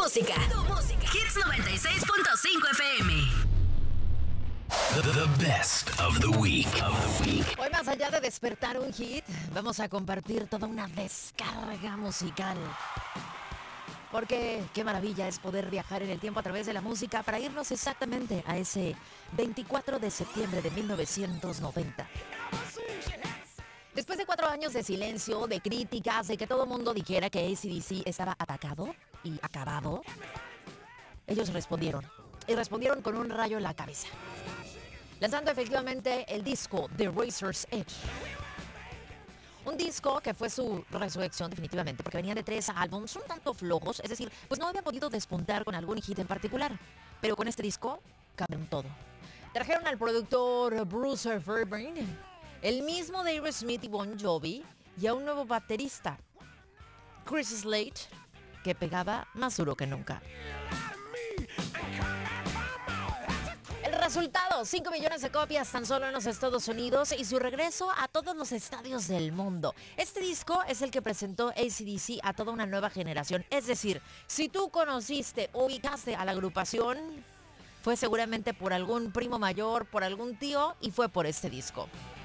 música. Hits 96.5 FM. The best of the week. Hoy, más allá de despertar un hit, vamos a compartir toda una descarga musical. Porque qué maravilla es poder viajar en el tiempo a través de la música para irnos exactamente a ese 24 de septiembre de 1990. Después de 4 años de silencio, de críticas, de que todo el mundo dijera que AC/DC estaba atacado y acabado, ellos respondieron. Y respondieron con un rayo en la cabeza, lanzando efectivamente el disco The Razor's Edge. Un disco que fue su resurrección definitivamente, porque venían de 3 álbumes un tanto flojos, es decir, pues no habían podido despuntar con algún hit en particular. Pero con este disco cambiaron todo. Trajeron al productor Bruce Fairbairn, el mismo de Aerosmith y Bon Jovi, y a un nuevo baterista, Chris Slade, que pegaba más duro que nunca. El resultado, 5 millones de copias tan solo en los Estados Unidos y su regreso a todos los estadios del mundo. Este disco es el que presentó AC/DC a toda una nueva generación. Es decir, si tú conociste o ubicaste a la agrupación, fue seguramente por algún primo mayor, por algún tío, y fue por este disco.